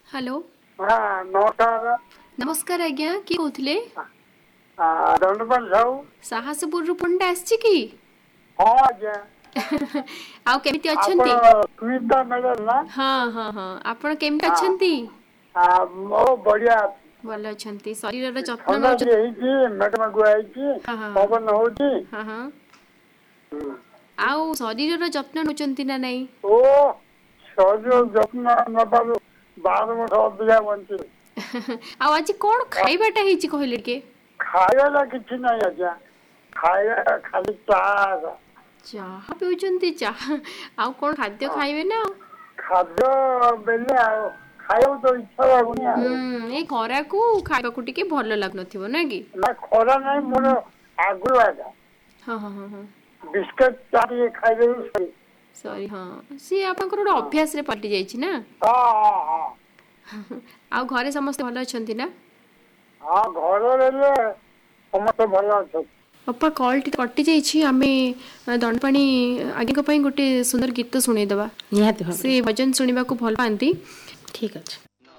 Hello हाँ नमस्कार। नमस्कार आज्ञा किए कहते दंडपाल साहू। साहसपुर पंडा आसी कि हाँ आज्ञा आउ केमिति अछंती? आपण सुनीता मैडम ना? हाँ हाँ हाँ आपण केमिति हाँ अछंती? मो बढ़िया भल अछंती शरीर जत्न ठंडा नौ भी है मैडम गुआई हाँ हाँ पवन होची। हाँ हाँ आउ शरीर जत्न नौचंती ना नहीं? ओ शरीर जत्न नबार 12 वर्ष अधिका बंची। आउ आज कौन खाइबाटा हेची कहले के? खाइला किछि नहीं आज्ञा खाइला खाली चाह चाह पिउचंती चाह आउ कौन खाद्य खाइबे ना? खाद्य बेले खाइबो तो इच्छा लागुनी। ए खरा को खाइबा को टिके भल लागनथिबो ना कि? ना खरा नहीं मोर आगु आगा हाँ हाँ हाँ हाँ बिस्किट चाहे खाइबे सही। सॉरी हाँ सी आपनकर गोटे अभ्यास रे पटि जाइछि ना? हाँ हाँ आउ घरे समस्त भल अछंती ना? हाँ घर रे समस्त भल अछंती। अप्पा कॉल टी कटि जाइछि आमे दणपाणी आगे पई गोटे सुंदर गीत सुनै दबा। निहाती भाबरे से भजन सुनिबा को भल पांती। ठीक अछि।